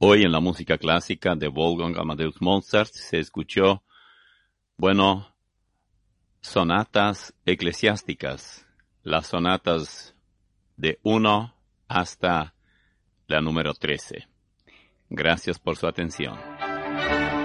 Hoy en la música clásica de Wolfgang Amadeus Mozart se escuchó, sonatas eclesiásticas, las sonatas de 1 hasta la número 13. Gracias por su atención.